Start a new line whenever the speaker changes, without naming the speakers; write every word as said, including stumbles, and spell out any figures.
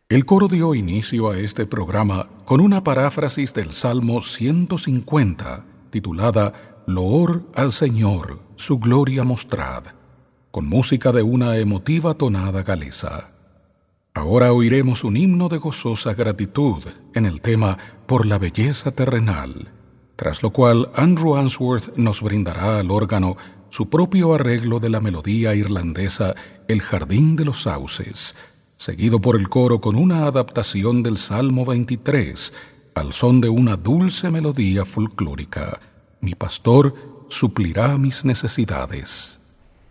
El coro dio inicio a este programa con una paráfrasis del Salmo ciento cincuenta, titulada Loor al Señor, su gloria mostrad, con música de una emotiva tonada galesa. Ahora oiremos un himno de gozosa gratitud en el tema Por la belleza terrenal, tras lo cual Andrew Answorth nos brindará al órgano su propio arreglo de la melodía irlandesa El Jardín de los Sauces, seguido por el coro con una adaptación del Salmo veintitrés, al son de una dulce melodía folclórica. Mi pastor suplirá mis necesidades.